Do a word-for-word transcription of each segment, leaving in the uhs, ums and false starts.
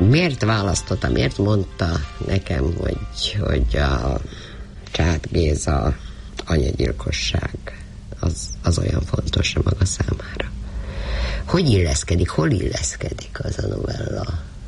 Miért választotta, miért mondta nekem, hogy, hogy a Csád Géza anyagyilkosság az, az olyan fontos a maga számára? Hogy illeszkedik, hol illeszkedik az a novella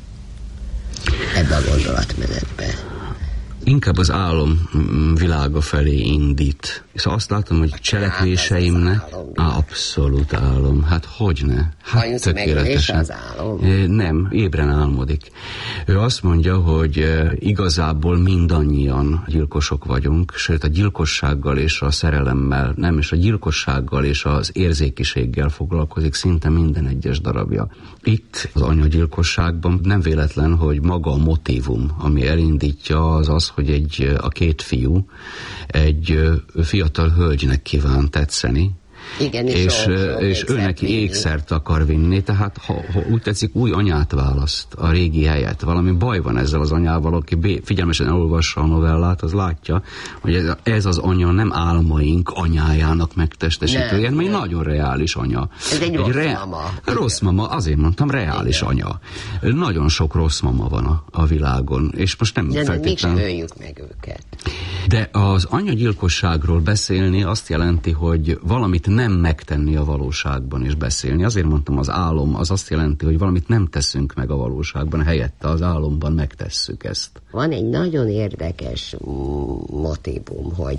ebbe a gondolatmenetbe? Inkább az álom világa felé indít. Szóval azt látom, hogy cselekvéseimnek hát á, abszolút álom. Hát hogyne? Hát tökéletesen. Az álom? Nem, ébren álmodik. Ő azt mondja, hogy igazából mindannyian gyilkosok vagyunk, sőt a gyilkossággal és a szerelemmel, nem, és a gyilkossággal és az érzékiséggel foglalkozik szinte minden egyes darabja. Itt az anyagyilkosságban nem véletlen, hogy maga a motívum, ami elindítja, az az, hogy egy, a két fiú egy fiatal hölgynek kíván tetszeni, igen, és, és, és ő neki ékszert akar vinni, tehát ha, ha úgy tetszik, új anyát választ a régi helyet. Valami baj van ezzel az anyával, aki bé, figyelmesen elolvassa a novellát, az látja, hogy ez, ez az anya nem álmaink anyájának megtestesítője, mert egy nagyon reális anya. Ez egy, egy rossz re- mama. Rossz mama, azért mondtam, reális igen. anya. Nagyon sok rossz mama van a, a világon, és most nem de feltétlenül... mégsem öljük meg őket. De az anyagyilkosságról beszélni azt jelenti, hogy valamit nem megtenni a valóságban és beszélni. Azért mondtam, az álom az azt jelenti, hogy valamit nem teszünk meg a valóságban, helyette az álomban megtesszük ezt. Van egy nagyon érdekes motívum, hogy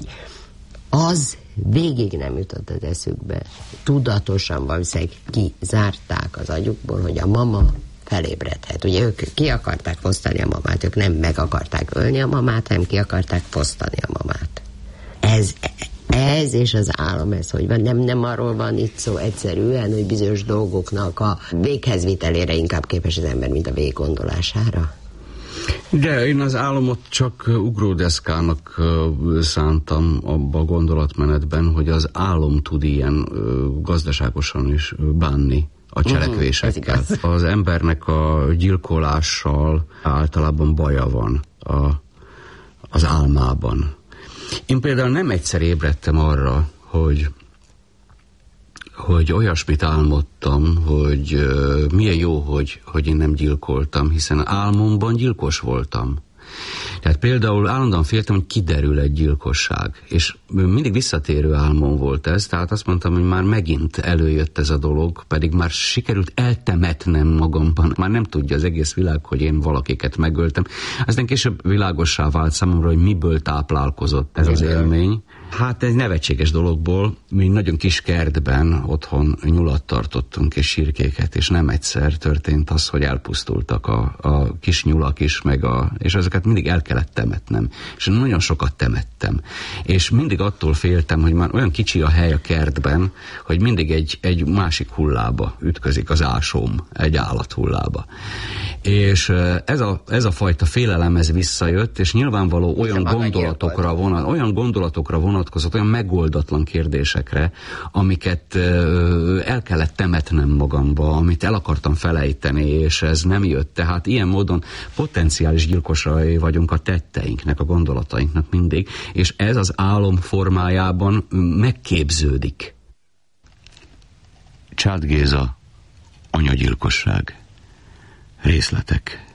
az végig nem jutott az eszükbe. Tudatosan valószínűleg kizárták az agyukból, hogy a mama felébredhet. Ugye ők ki akarták fosztani a mamát, ők nem meg akarták ölni a mamát, hanem ki akarták fosztani a mamát. Ez, ez és az álom, ez hogy van. Nem, nem arról van itt szó egyszerűen, hogy bizonyos dolgoknak a véghezvitelére inkább képes az ember, mint a véggondolására. De én az álomot csak ugródeszkának szántam abba a gondolatmenetben, hogy az álom tud ilyen gazdaságosan is bánni a cselekvésekkel. Mm, az embernek a gyilkolással általában baja van a, az álmában. Én például nem egyszer ébredtem arra, hogy, hogy olyasmit álmodtam, hogy uh, milyen jó, hogy, hogy én nem gyilkoltam, hiszen álmomban gyilkos voltam. Tehát például állandóan féltem, hogy kiderül egy gyilkosság, és mindig visszatérő álmom volt ez, tehát azt mondtam, hogy már megint előjött ez a dolog, pedig már sikerült eltemetnem magamban, már nem tudja az egész világ, hogy én valakiket megöltem. Aztán később világossá vált számomra, hogy miből táplálkozott ez az élmény. Hát egy nevetséges dologból, mi nagyon kis kertben otthon nyulat tartottunk és sírkéket, és nem egyszer történt az, hogy elpusztultak a, a kis nyulak is, meg a, és ezeket mindig el kellett temetnem. És nagyon sokat temettem. És mindig attól féltem, hogy már olyan kicsi a hely a kertben, hogy mindig egy, egy másik hullába ütközik az ásóm, egy állathullába. És ez a, ez a fajta félelem, ez visszajött, és nyilvánvaló olyan gondolatokra, vonat, olyan gondolatokra vonatkozott, olyan megoldatlan kérdésekre, amiket el kellett temetnem magamba, amit el akartam felejteni, és ez nem jött. Tehát ilyen módon potenciális gyilkosai vagyunk a tetteinknek, a gondolatainknak mindig, és ez az álom formájában megképződik. Csád Géza, anyagyilkosság. Részletek.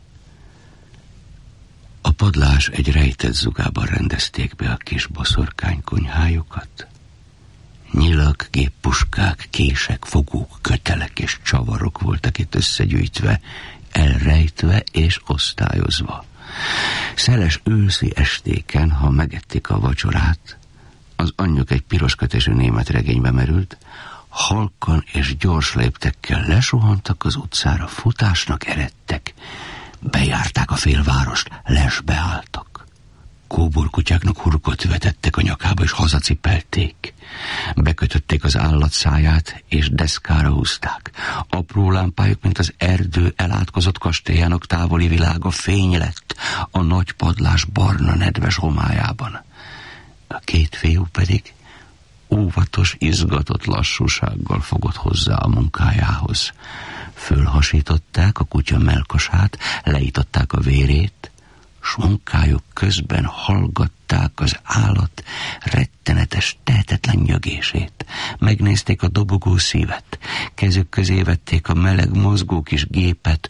A padlás egy rejtett zugában rendezték be a kis boszorkány konyhájukat. Nyilak, géppuskák, kések, fogók, kötelek és csavarok voltak itt összegyűjtve, elrejtve és osztályozva. Szeles őszi estéken, ha megették a vacsorát, az anyjuk egy piros kötésű német regénybe merült, halkan és gyors léptekkel lesuhantak az utcára, futásnak eredtek, bejárták a félvárost, lesbe álltak. Kóborkutyáknak hurkot vetettek a nyakába és hazacipelték. Bekötötték az állat száját és deszkára húzták. Apró lámpájuk, mint az erdő elátkozott kastélyának távoli világa, fény lett a nagy padlás barna nedves homályában. A két fiú pedig óvatos, izgatott lassúsággal fogott hozzá a munkájához. Fölhasították a kutya melkasát, leították a vérét, s munkájuk közben hallgatták az állat rettenetes, tehetetlen nyögését. Megnézték a dobogó szívet, kezük közé vették a meleg, mozgó kis gépet,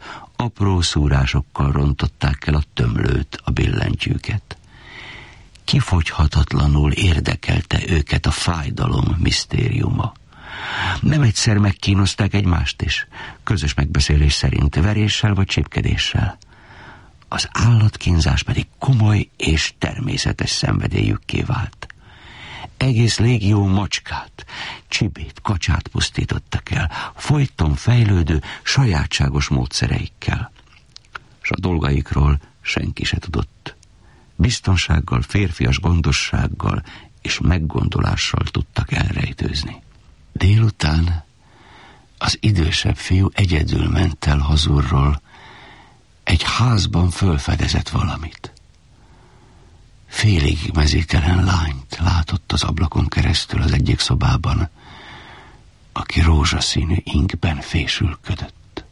apró szúrásokkal rontották el a tömlőt, a billentyűket. Kifogyhatatlanul érdekelte őket a fájdalom misztériuma. Nem egyszer megkínozták egymást is, közös megbeszélés szerint veréssel vagy csépkedéssel. Az állatkínzás pedig komoly és természetes szenvedélyükké vált. Egész légió macskát, csibét, kacsát pusztítottak el, folyton fejlődő, sajátságos módszereikkel. S a dolgaikról senki se tudott. Biztonsággal, férfias gondossággal és meggondolással tudtak elrejtőzni. Délután az idősebb fiú egyedül ment el hazulról, egy házban fölfedezett valamit. Félig mezítelen lányt látott az ablakon keresztül az egyik szobában, aki rózsaszínű inkben fésülködött.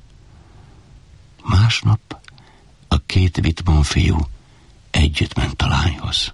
Másnap a két Wittmann fiú együtt ment a lányhoz.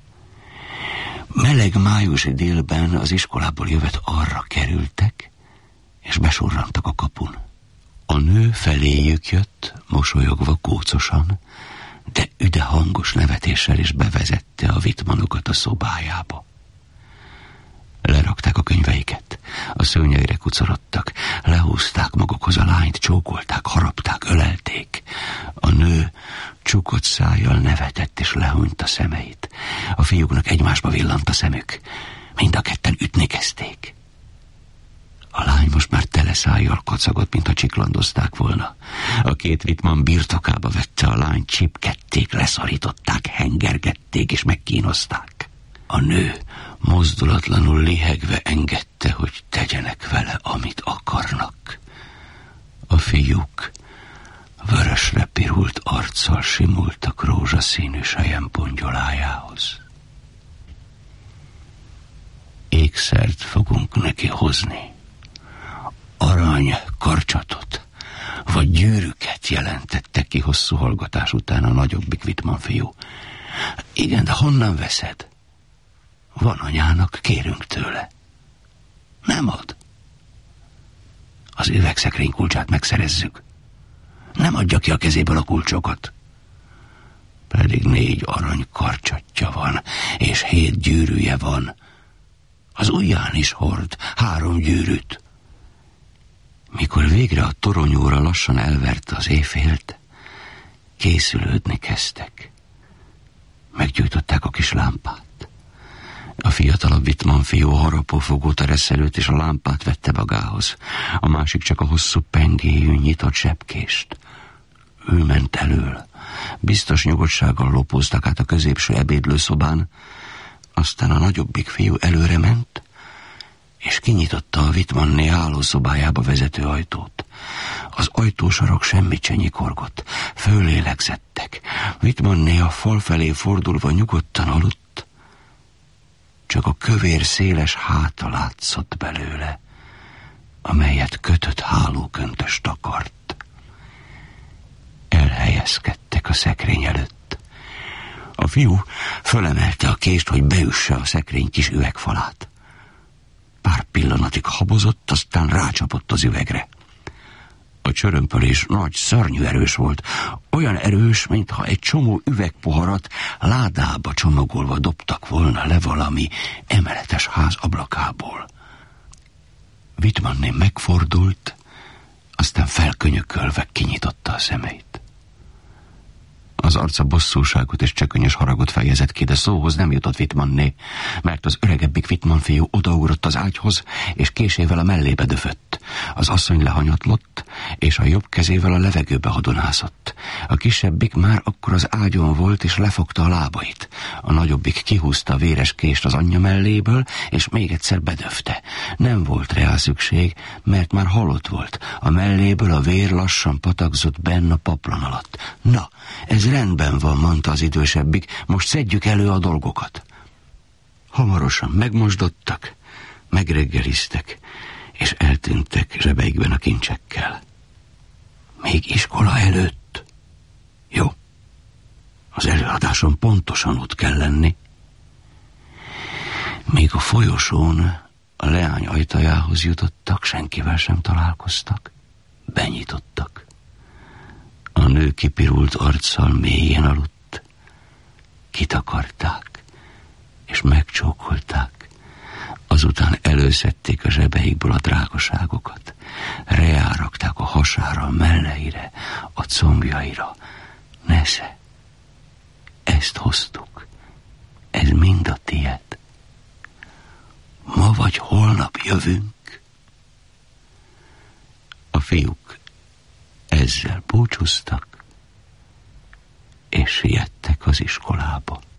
Meleg májusi délben az iskolából jövet arra kerültek, és besurrantak a kapun. A nő feléjük jött, mosolyogva kócosan, de üde hangos nevetéssel is bevezette a Wittmannokat a szobájába. Lerakták a könyveiket, a szőnyeire kucorodtak, lehúzták magukhoz a lányt, csókolták, harapták, ölelték. A nő csukott szájjal nevetett és lehúnyt a szemeit. A fiúknak egymásba villant a szemük. Mind a ketten ütni kezdték. A lány most már tele szájjal kacagott, mintha csiklandozták volna. A két Wittmann birtokába vette a lányt, csipkedték, leszorították, hengergették és megkínozták. A nő mozdulatlanul lihegve engedte, hogy tegyenek vele, amit akarnak. A fiúk vörösre pirult arccal simultak rózsaszínű selyempongyolájához. Ékszert fogunk neki hozni. Arany karcsatot, vagy gyűrűket, jelentette ki hosszú hallgatás után a nagyobbik Wittmann fiú. Igen, de honnan veszed? Van anyának, kérünk tőle. Nem ad. Az üvegszekrény kulcsát megszerezzük. Nem adja ki a kezéből a kulcsokat. Pedig négy arany karcsatja van, és hét gyűrűje van. Az ujján is hord három gyűrűt. Mikor végre a toronyóra lassan elverte az éjfélt, készülődni kezdtek. Meggyújtották a kis lámpát. A fiatalabb Wittmann fiú harapófogó tereszelőt és a lámpát vette magához. A másik csak a hosszú pengéjű nyitott zsebkést. Ő ment elől. Biztos nyugodtsággal lopóztak át a középső ebédlőszobán, aztán a nagyobbik fiú előre ment, és kinyitotta a Wittmanné hálószobájába vezető ajtót. Az ajtósarok semmit se nyikorgott, föllélegzettek. Wittmanné a fal felé fordulva nyugodtan aludt, csak a kövér széles háta látszott belőle, amelyet kötött hálóköntös takart. Elhelyezkedtek a szekrény előtt. A fiú fölemelte a kést, hogy beüsse a szekrény kis üvegfalát. Pár pillanatig habozott, aztán rácsapott az üvegre. A csörömpölés nagy, szörnyű erős volt. Olyan erős, mintha egy csomó üvegpoharat ládába csomagolva dobtak volna le valami emeletes ház ablakából. Wittmanné megfordult, aztán felkönyökölve kinyitotta a szemeit. Az arca bosszúságot és csekönyös haragot fejezett ki, de szóhoz nem jutott Wittmanné, mert az öregebbik Wittmann fiú odaugrott az ágyhoz, és késével a mellébe döfött. Az asszony lehanyatlott, és a jobb kezével a levegőbe hadonászott. A kisebbik már akkor az ágyon volt, és lefogta a lábait. A nagyobbik kihúzta a véres kést az anyja melléből, és még egyszer bedöfte. Nem volt rá szükség, mert már halott volt. A melléből a vér lassan patakzott benn a paplan alatt. Na, ez rendben van, mondta az idősebbik, most szedjük elő a dolgokat. Hamarosan megmosdottak, megreggeliztek, és eltűntek zsebeikben a kincsekkel. Még iskola előtt? Jó. Az előadáson pontosan ott kell lenni. Még a folyosón a leány ajtajához jutottak, senkivel sem találkoztak. Benyitottak. kipirult arccal mélyen aludt, kitakarták, és megcsókolták, azután előszedték a zsebeikből a drágaságokat, reárakták a hasára, a melleire, a combjaira. Nesze, ezt hoztuk, ez mind a tied. Ma vagy holnap jövünk. A fiúk ezzel búcsúztak, és siettek az iskolába.